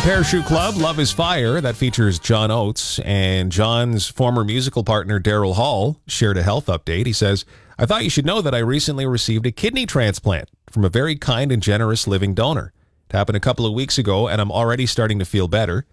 Parachute Club, Love is Fire, that features John Oates, and John's former musical partner Daryl Hall shared a health update. He says, I thought you should know that I recently received a kidney transplant from a very kind and generous living donor. It happened a couple of weeks ago, and I'm already starting to feel better.